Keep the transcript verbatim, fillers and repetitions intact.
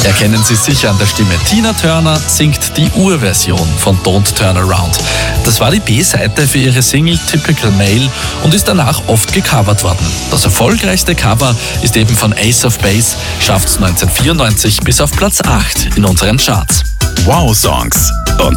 Erkennen Sie sicher an der Stimme. Tina Turner singt die Urversion von Don't Turn Around. Das war die B-Seite für ihre Single Typical Male und ist danach oft gecovert worden. Das erfolgreichste Cover ist eben von Ace of Base, schafft es neunzehnhundertvierundneunzig bis auf Platz acht in unseren Charts. Wow Songs.